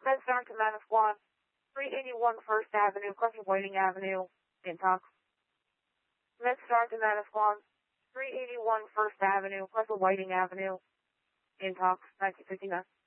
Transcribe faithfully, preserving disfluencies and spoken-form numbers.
MedStar to Manasquan, three eighty-one First Avenue, Clifford Whiting Avenue, Intox. MedStar to Manasquan, three eighty-one First Avenue, Clifford Whiting Avenue, Intox, nineteen fifty-nine.